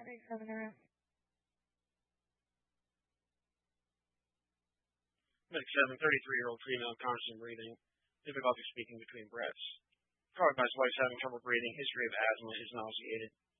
Examiner. Medic 7, 33-year-old female, constant breathing, difficulty speaking between breaths. Called by his wife's having trouble breathing, history of asthma, is nauseated.